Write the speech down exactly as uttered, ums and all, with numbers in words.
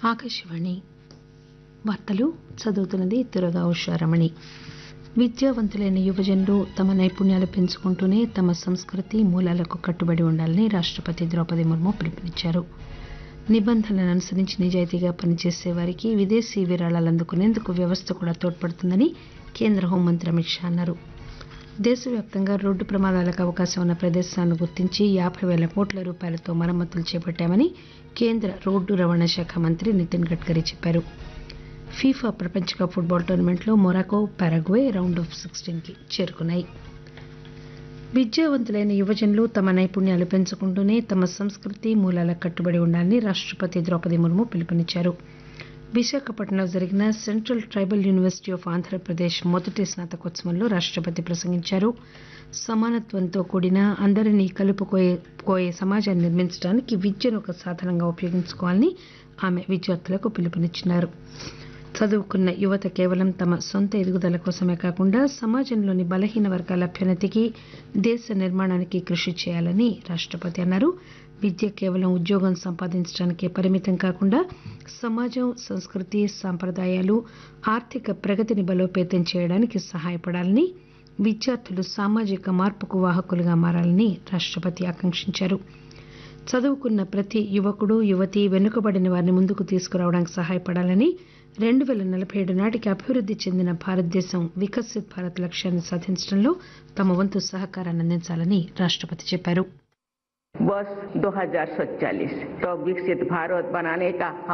ఆకాశవాణి వార్తలు చదువుతున్నది దుర్గా ఉషారమణి. విద్యావంతులైన యువజనులు తమ నైపుణ్యాలు పెంచుకుంటూనే తమ సంస్కృతి మూలాలకు కట్టుబడి ఉండాలని రాష్టపతి ద్రౌపది ముర్ము పిలుపునిచ్చారు. నిబంధనలను అనుసరించి నిజాయితీగా పనిచేసే వారికి విదేశీ విరాళాలు అందుకునేందుకు వ్యవస్థ కూడా తోడ్పడుతుందని కేంద్ర హోంమంత్రి అమిత్ షా అన్నారు. దేశవ్యాప్తంగా రోడ్డు ప్రమాదాలకు అవకాశం ఉన్న ప్రదేశాలను గుర్తించి యాబై పేల కోట్ల రూపాయలతో మరమ్మతులు చేపట్టామని కేంద్ర రోడ్డు రవాణా శాఖ మంత్రి నితిన్ గడ్కరీ చెప్పారు. ఫీఫా ప్రపంచ కప్ ఫుట్బాల్ టోర్నమెంట్లో Morocco, Paraguay round of sixteen కి చేరుకున్నాయి. విద్యావంతులైన యువజనులు తమ నైపుణ్యాలు పెంచుకుంటూనే తమ సంస్కృతి మూలాలకు కట్టుబడి ఉండాలని రాష్టపతి ద్రౌపది ముర్ము పిలుపునిచ్చారు. విశాఖపట్నంలో జరిగిన central tribal university of Andhra Pradesh మొదటి స్నాతకోత్సవంలో రాష్టపతి ప్రసంగించారు. సమానత్వంతో కూడిన అందరినీ కలుపుకోయే సమాజాన్ని నిర్మించడానికి విద్యను ఒక సాధనంగా ఉపయోగించుకోవాలని ఆమె విద్యార్థులకు పిలుపునిచ్చారు. చదువుకున్న యువత కేవలం తమ సొంత ఎదుగుదల కోసమే కాకుండా సమాజంలోని బలహీన వర్గాల అభ్యున్నతికి, దేశ నిర్మాణానికి కృషి చేయాలని రాష్టపతి అన్నారు. విద్య కేవలం ఉద్యోగం సంపాదించడానికే పరిమితం కాకుండా సమాజం, సంస్కృతి, సంప్రదాయాలు, ఆర్థిక ప్రగతిని బలోపేతం చేయడానికి సహాయపడాలని, విద్యార్థులు సామాజిక మార్పుకు వాహకులుగా మారాలని రాష్టపతి ఆకాంక్షించారు. చదువుకున్న ప్రతి యువకుడు, యువతి వెనుకబడిన వారిని ముందుకు తీసుకురావడానికి సహాయపడాలని, రెండు పేల నలభై ఏడు నాటికి అభివృద్ది చెందిన భారతదేశం వికసిత్ భారత్ లక్ష్యాన్ని సాధించడంలో తమ వంతు సహకారాన్ని అందించాలని రాష్టపతి చెప్పారు. वर्ष दो हज़ार सैंतालीस तो विकसित भारत बनाने का